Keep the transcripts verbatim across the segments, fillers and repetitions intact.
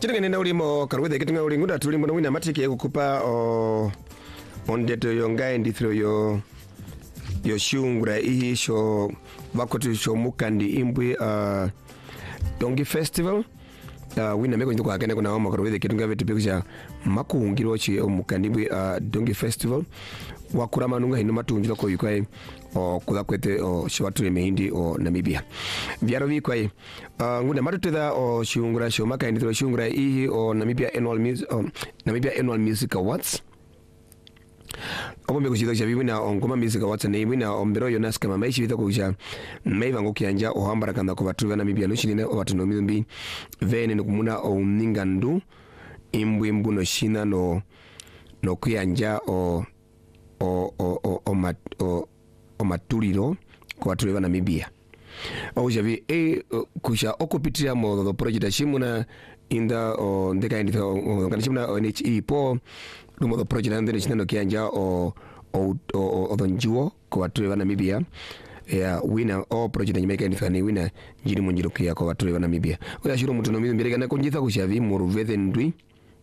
Chitenge nenda ulimo karwethe kitunga ulingu da tulimo na wina matiki ya kukupa o ondeto yongaye ndithiro yo yo shungura ihi sho bakotu sho mukandi imbwi uh, Dongi Festival uh, wina meko njiko hakene kuna wama karwethe kitunga vetu pekuja makungiro chi mukandi imbwi uh, Dongi Festival wakurama nunga hinu matunjilo ko yukwae o kula kwete o shiwatu mehindi o Namibia vyaro vikwae uh, ngune matutudha o shungura sho maka ndithiro shungura ihi o Namibia Annual Music um, Namibia Annual Music Awards obo mbe kushida cha bibina ongoma music awards ne ibina ombero Jonas kama maishi bita kuja maiva ngokyanja ohambara kanda ko batu bana Namibia lushine o batu no mizumbi vene nokumuna o ningandu imbwe mbuno shina no no kuyanja o o o o o, mat, o, o matuliro ko batu bana Namibia o javi e kusha okupitira mo do project shimuna inda o ndeka ndika o kanishimuna o N H E po lumo do project ndene chinano kianja o o o o donjiwo ko batu bana Namibia ya wina o project nyimeka ndika ni wina njiri munjiro kia ko batu bana Namibia oya shiro mutu no mbere kana konjitha kushavi mu ruvethe ndwi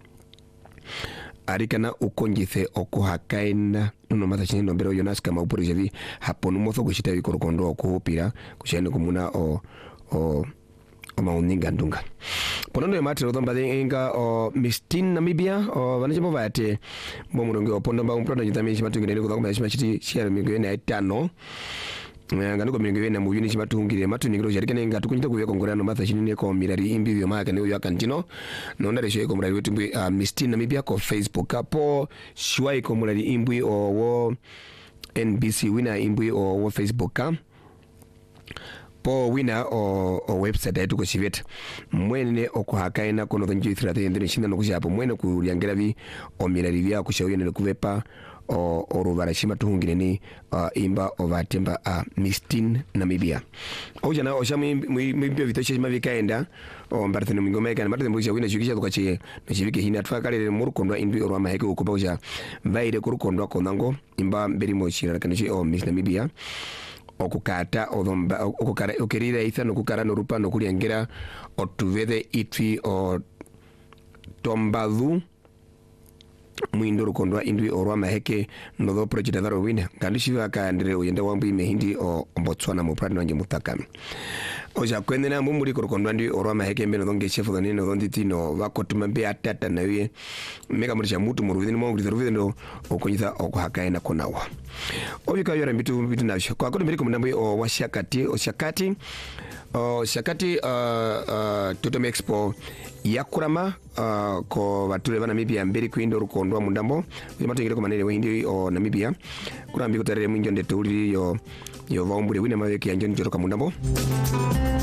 arikana ukonjithe okuhakaina nuno matachini no mbere Jonas kama upuri javi hapo numotho kushita bikorokondo okuhupira kushane kumuna o o o mauninga ndunga ponondo ya matero dhomba inga o Mistin Namibia o vanachimbo vate mbomuronge o pondo mba umprono jitami shimatungire kudhako mba shimachiti shia mingwene ya itano ngandiko mingwene na muyuni shimatungire matu ningiro jarikane nga tukunjita kuwe kongorano matha shinine ko mirari imbi vyo maka ne uyo akantino nonda resho eko murari wetu mbui uh, Mistin Namibia ko Facebook po shua eko murari imbi o wo N B C wina imbi o wo Facebook ka po wina o, o website yetu ko shiveta mwene okuhakaina kono thanju thirate ndene shinda no kushapo mwene kuliangera vi o mirari vya kushawiyo ne kuvepa o oruvara shima tuhungire ni uh, imba ovatemba a uh, Mistin Namibia oja na osha mwimbio vitoshe shima vikaenda o mbarthene mwingoma eka na mbarthene mwikisha wina shukisha tukache na shivike hini atfakale murukondwa imbi orwa maheke ukupa uja vaire kurukondwa kondango imba mberi mochira kanishe o Miss Namibia okukata odhomba okukara okerira itha nokukara norupa nokuliangera otuvethe itwi o tombadhu mwindo rukondwa indwi orwa maheke nodho project dharo wina ngandishiva kaandire uyende wambu imehindi o Botswana mu prado nje mutakami oja kwendena mumuri kurukondwa ndwi orwa maheke mbeno dhonge chefo dhani no dhonditi no vakotuma be atata na wiye mega murisha mutu mu ruvini mo ruvini ndo okonyitha okuhakaina konawa obika yora mbitu mbitu navyo kwa kodo mbiri kumndambo o washakati o shakati o shakati uh, uh, Totem Expo yakurama uh, ko batule bana Namibia mbiri kwindo rukondwa mundambo yamatengere ko manene windi o Namibia kurambi kutarere mwinjo ndete uli yo yo vaumbure wina maweki yanjo njoro ka mundambo